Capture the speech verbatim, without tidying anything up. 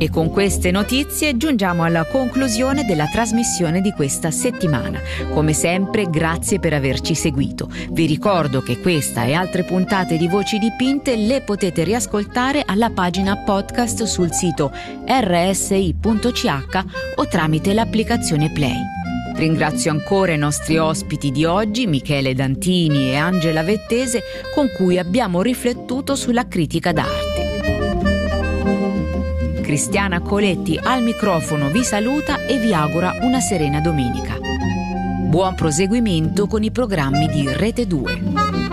E con queste notizie giungiamo alla conclusione della trasmissione di questa settimana. Come sempre, grazie per averci seguito. Vi ricordo che questa e altre puntate di Voci Dipinte le potete riascoltare alla pagina podcast sul sito erre esse i punto ci acca o tramite l'applicazione Play. Ringrazio ancora i nostri ospiti di oggi, Michele Dantini e Angela Vettese, con cui abbiamo riflettuto sulla critica d'arte. Cristiana Coletti al microfono vi saluta e vi augura una serena domenica. Buon proseguimento con i programmi di Rete due.